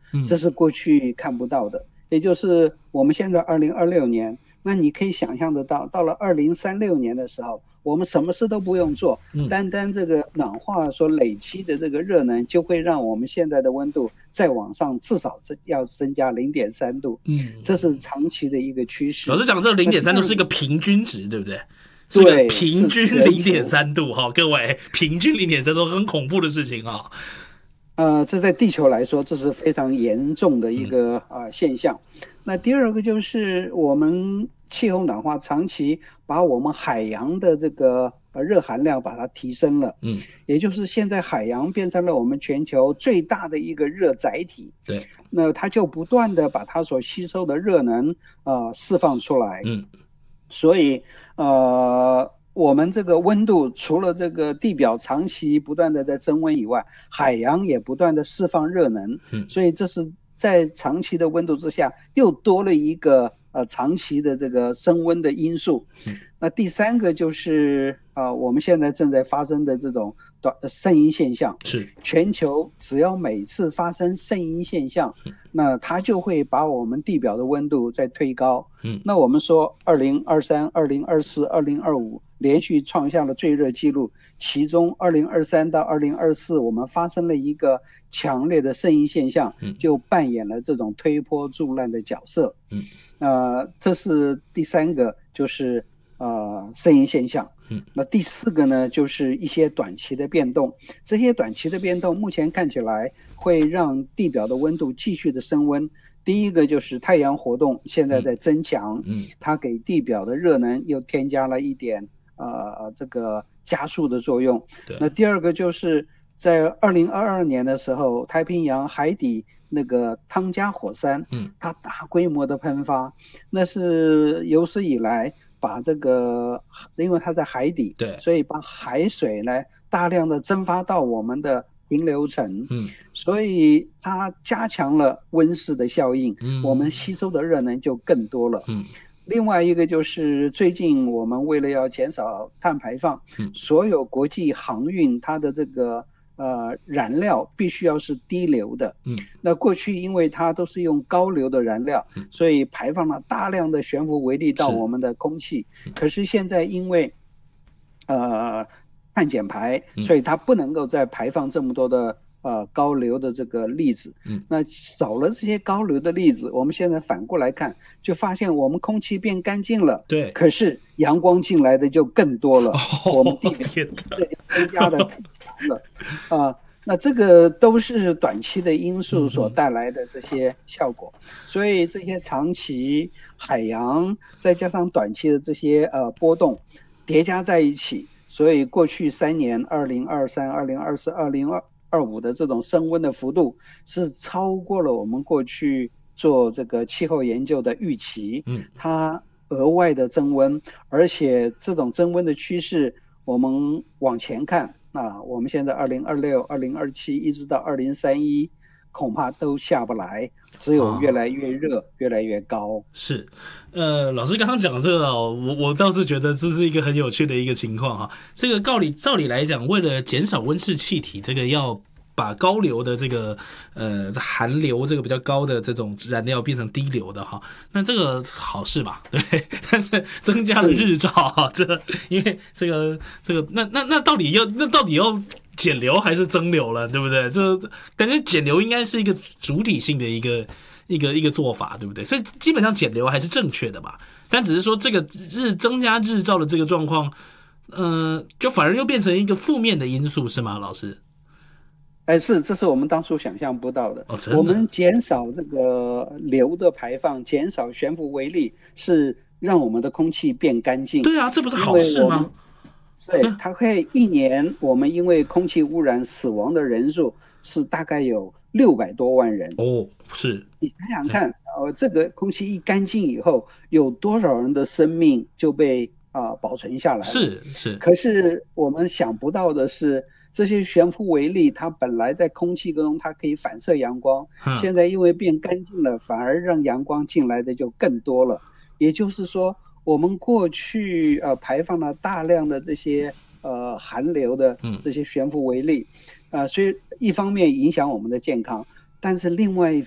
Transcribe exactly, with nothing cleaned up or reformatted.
这是过去看不到的。也就是我们现在二零二六年，那你可以想象得到，到了二零三六年的时候，我们什么事都不用做，单单这个暖化所累积的这个热能，就会让我们现在的温度再往上至少要增加零点三度。嗯，这是长期的一个趋势。 老师讲这个零点三度是一个平均值，对不对？是个平均零点三度哈，各位，平均零点三度很恐怖的事情啊。 呃，这在地球来说，这是非常严重的一个啊、呃、现象。那第二个就是我们气候暖化长期把我们海洋的这个呃热含量把它提升了，嗯，也就是现在海洋变成了我们全球最大的一个热载体。 对， 那它就不断的把它所吸收的热能呃释放出来，嗯，所以呃。我们这个温度除了这个地表长期不断的在增温以外，海洋也不断的释放热能，所以这是在长期的温度之下又多了一个呃长期的这个升温的因素。那第三个就是呃我们现在正在发生的这种短圣婴现象， 是全球只要每次发生圣婴现象，那它就会把我们地表的温度再推高。嗯，那我们说二零二三、二零二四、二零二五连续创下了最热纪录，其中二零二三到二零二四我们发生了一个强烈的圣婴现象，就扮演了这种推波助澜的角色。嗯，呃，这是第三个，就是呃圣婴现象。嗯，那第四个呢，就是一些短期的变动。这些短期的变动目前看起来会让地表的温度继续的升温。第一个就是太阳活动现在在增强，嗯，它给地表的热能又添加了一点呃这个加速的作用。那第二个就是在二零二二年的时候，太平洋海底那个汤加火山，嗯，它大规模的喷发，那是有史以来把这个，因为它在海底， 对， 所以把海水呢大量的蒸发到我们的平流层，嗯，所以它加强了温室的效应，嗯，我们吸收的热能就更多了，嗯。另外一个就是最近我们为了要减少碳排放，嗯，所有国际航运它的这个呃燃料必须要是低流的，嗯，那过去因为它都是用高流的燃料，嗯，所以排放了大量的悬浮微粒到我们的空气。可是现在因为呃碳减排，所以它不能够再排放这么多的呃高流的这个粒子，嗯，那少了这些高流的粒子，我们现在反过来看，就发现我们空气变干净了， 对， 可是阳光进来的就更多了，哦，我们地表增加的更强了，啊、呃，那这个都是短期的因素所带来的这些效果，嗯，所以这些长期海洋再加上短期的这些呃波动叠加在一起。所以过去三年，二零二三、二零二四、二零二五的这种升温的幅度是超过了我们过去做这个气候研究的预期。嗯，它额外的增温，而且这种增温的趋势，我们往前看，啊，我们现在二零二六、二零二七一直到二零三一。恐怕都下不来，只有越来越热，哦，越来越高。 是，呃，老师刚刚讲的这个，哦，我我倒是觉得这是一个很有趣的一个情况哈。这个照理照理来讲，为了减少温室气体，这个要把高流的这个呃含硫这个比较高的这种燃料变成低流的哈，那这个好事吧？对，但是增加了日照哈，这因为这个这个那那那到底要那到底要减流还是增流了，对不对？这感觉减流应该是一个主体性的一个一个一个做法，对不对？所以基本上减流还是正确的吧，但只是说这个日增加日照的这个状况，嗯、呃，就反而又变成一个负面的因素，是吗，老师？ 哎，是，这是我们当初想象不到的。 哦，真的？ 我们减少这个硫的排放，减少悬浮微粒，是让我们的空气变干净。 对啊，这不是好事吗？ 对，它会一年我们因为空气污染死亡的人数是大概有六百多万人。 哦，是。 你想想看，呃，这个空气一干净以后，有多少人的生命就被啊、呃、保存下来了？ 是是。 可是我们想不到的是，这些悬浮微粒它本来在空气中它可以反射阳光，嗯、现在因为变干净了，反而让阳光进来的就更多了。也就是说，我们过去呃排放了大量的这些呃含硫的这些悬浮微粒，啊、呃，所以一方面影响我们的健康，但是另外一